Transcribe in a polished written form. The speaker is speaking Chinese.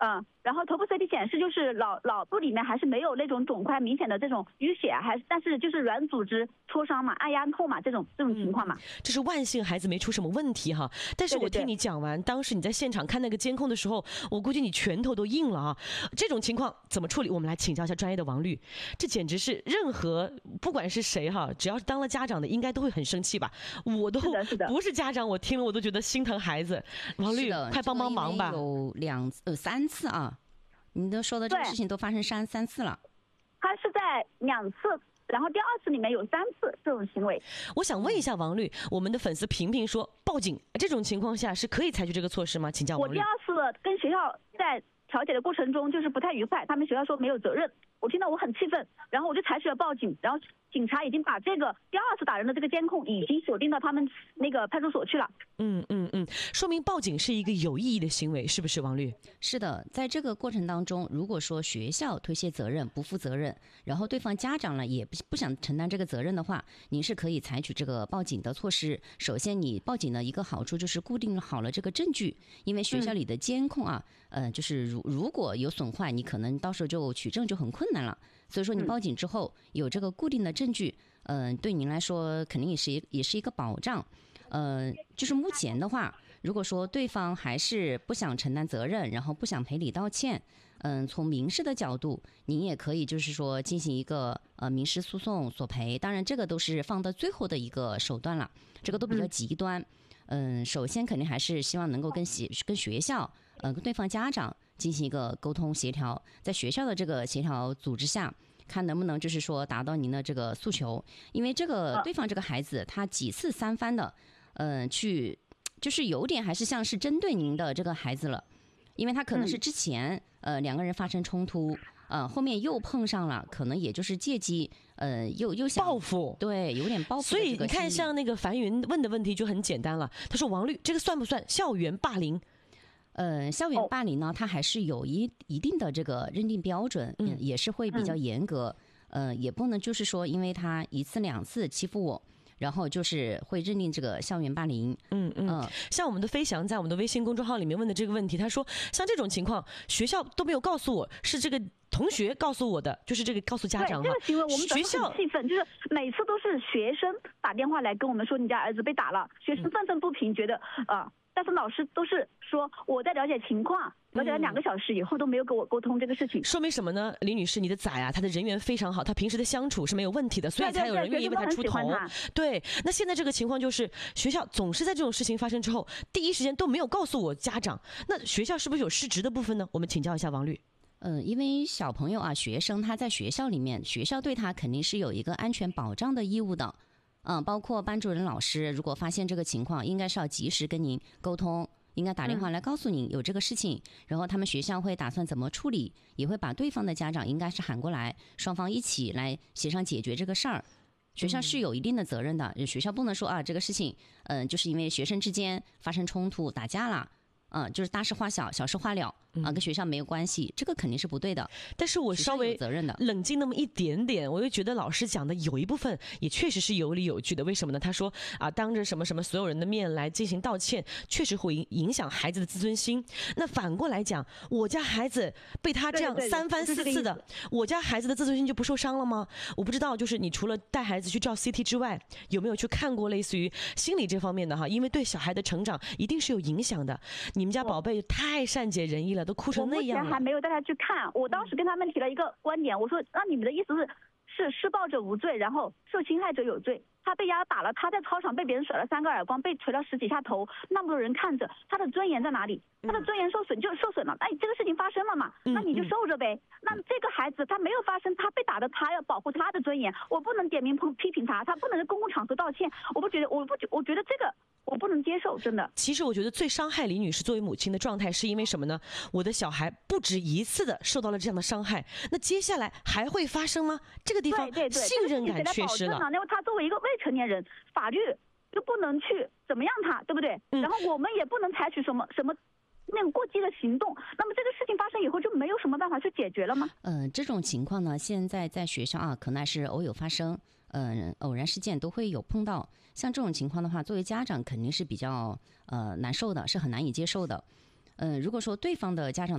然后头部 CT 显示就是脑部里面还是没有那种肿块明显的这种淤血，但是就是软组织挫伤嘛，按压痛嘛，这种情况嘛。 这是万幸孩子没出什么问题哈。但是我听你讲完，当时你在现场看那个监控的时候，我估计你拳头都硬了啊。这种情况怎么处理？我们来请教一下专业的王律。这简直是任何不管是谁哈，只要是当了家长的，应该都会很生气吧？我都不是家长，我听了我都觉得心疼孩子。王律，快帮帮忙吧！ 有3次啊。你都说的这个事情都发生三次了， 他是在2次，然后第2次里面有3次这种行为。 我想问一下王律，我们的粉丝平平说报警，这种情况下是可以采取这个措施吗？请教王律。 我第2次跟学校在调解的过程中就是不太愉快，他们学校说没有责任，我听到我很气愤，然后我就采取了报警，然后警察已经把这个第2次打人的这个监控已经锁定到他们那个派出所去了。 说明报警是一个有意义的行为，是不是王律？ 是的，在这个过程当中，如果说学校推卸责任不负责任，然后对方家长呢也不想承担这个责任的话，您是可以采取这个报警的措施。首先你报警的一个好处就是固定好了这个证据，因为学校里的监控啊，就是如果有损坏，你可能到时候就取证就很困难了。所以说你报警之后有这个固定的证据，对您来说肯定也是一个保障。就是目前的话，如果说对方还是不想承担责任，然后不想赔礼道歉，从民事的角度，您也可以就是说进行一个民事诉讼索赔。当然这个都是放到最后的一个手段了，这个都比较极端。首先肯定还是希望能够跟学校，跟对方家长进行一个沟通协调，在学校的这个协调组织下，看能不能就是说达到您的这个诉求。因为这个对方这个孩子他几次3番的就是有点还是像是针对您的这个孩子了，因为他可能是之前2个人发生冲突，后面又碰上了，可能也就是借机又想报复， 对，有点报复。 所以你看，像那个樊云问的问题就很简单了，他说王律，这个算不算校园霸凌？校园霸凌呢，它还是有一定的这个认定标准，也是会比较严格。也不能就是说因为他1次2次欺负我，然后就是会认定这个校园霸凌。像我们的飞翔在我们的微信公众号里面问的这个问题，他说像这种情况学校都没有告诉我，是这个同学告诉我的，就是这个告诉家长。 对，这个行为我们学校很气愤，就是每次都是学生打电话来跟我们说你家儿子被打了，学生愤愤不平，觉得但是老师都是说我在了解情况，了解了2个小时以后都没有跟我沟通这个事情。 说明什么呢？李女士，你的仔啊，他的人缘非常好，他平时的相处是没有问题的，所以才有人愿意为他出头。对，那现在这个情况就是学校总是在这种事情发生之后，第一时间都没有告诉我家长，那学校是不是有失职的部分呢？我们请教一下王律。 因为小朋友啊，学生他在学校里面，学校对他肯定是有一个安全保障的义务的。包括班主任老师如果发现这个情况，应该是要及时跟您沟通，应该打电话来告诉您有这个事情，然后他们学校会打算怎么处理，也会把对方的家长应该是喊过来，双方一起来协商解决这个事儿。学校是有一定的责任的，学校不能说这个事情就是因为学生之间发生冲突打架了，就是大事化小，小事化了跟学校没有关系，这个肯定是不对的。 但是我稍微冷静那么一点点，我又觉得老师讲的有一部分也确实是有理有据的。为什么呢？他说当着什么什么所有人的面来进行道歉，确实会影响孩子的自尊心。那反过来讲，我家孩子被他这样3番4次的，我家孩子的自尊心就不受伤了吗？我不知道，就是你除了带孩子去照 CT 之外，有没有去看过类似于心理这方面的哈？因为对小孩的成长一定是有影响的。你们家宝贝太善解人意了，都哭成那样了。 我目前还没有带他去看，我当时跟他们提了一个观点，我说那你们的意思是施暴者无罪，然后受侵害者有罪。他被压打了，他在操场被别人甩了3个耳光，被捶了10几下头，那么多人看着，他的尊严在哪里？他的尊严受损就受损了，这个事情发生了嘛，那你就受着呗。那这个孩子他没有发生，他被打的，他要保护他的尊严，我不能点名批评他，他不能在公共场合道歉，我觉得这个我不能接受，真的。 其实我觉得最伤害李女士作为母亲的状态是因为什么呢？我的小孩不止一次的受到了这样的伤害，那接下来还会发生吗？这个地方信任感缺失了。 因为他作为一个未成年人，法律又不能去怎么样他，对不对？然后我们也不能采取什么那种过激的行动，那么这个事情发生以后就没有什么办法去解决了吗？ 这种情况呢，现在在学校可能还是偶有发生，偶然事件都会有碰到。像这种情况的话，作为家长肯定是比较难受的，是很难以接受的。如果说对方的家长